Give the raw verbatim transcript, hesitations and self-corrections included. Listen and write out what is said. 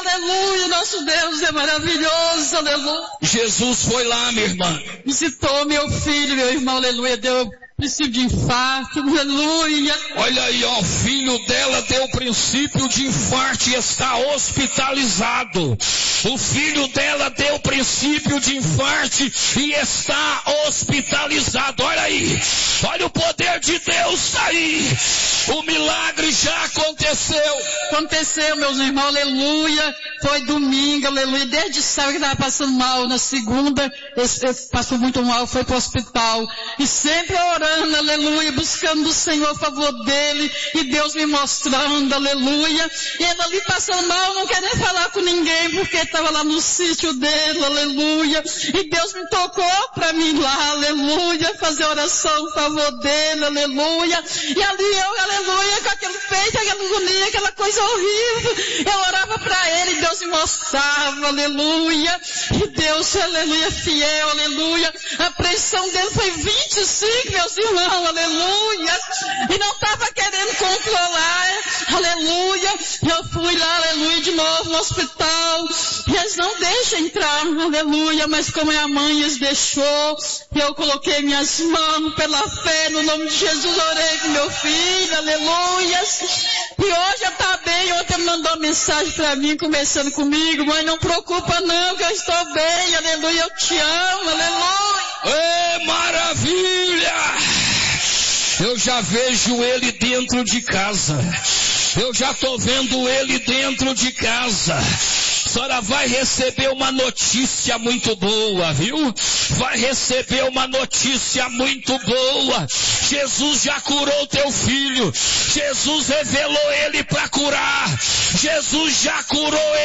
aleluia, nosso Deus é maravilhoso, aleluia. Jesus foi lá, minha irmã. Visitou meu filho, meu irmão, aleluia, deu princípio de infarto, aleluia. Olha aí, ó, o filho dela deu princípio de infarto e está hospitalizado. O filho dela deu princípio de infarto e está hospitalizado. Olha aí, olha o poder de Deus aí. O milagre já aconteceu. Aconteceu, meus irmãos, aleluia. Foi domingo, aleluia. Desde sábado que estava passando mal. Na segunda, esse, esse passou muito mal, foi para o hospital. E sempre orando, aleluia, buscando do Senhor a favor dele. E Deus me mostrando, aleluia. E ele ali passando mal, não quer nem falar com ninguém, porque estava lá no sítio dele, aleluia. E Deus me tocou para mim lá, aleluia, fazer oração a favor dele, aleluia. E ali eu, aleluia, com aquele peito, aquela agonia, aquela coisa horrível. Eu orava para ele, Deus me mostrava, aleluia. E Deus, aleluia, fiel, aleluia. A pressão dele foi vinte e cinco, meus irmãos, aleluia. E não estava querendo controlar, aleluia. Eu fui lá, aleluia, de novo no hospital. E eles não deixam entrar, aleluia. Mas como é a mãe, eles deixou. E eu coloquei minhas mãos pela fé, no nome de Jesus, orei com meu filho, aleluia. E hoje eu tá bem. Ontem ele mandou mensagem para mim, conversando comigo. Mãe, não preocupa não, que eu estou bem, aleluia. Eu te amo, aleluia. Ê, maravilha! Eu já vejo ele dentro de casa. Eu já estou vendo ele dentro de casa. A senhora vai receber uma notícia muito boa, viu? Vai receber uma notícia muito boa. Jesus já curou teu filho. Jesus revelou ele para curar. Jesus já curou ele.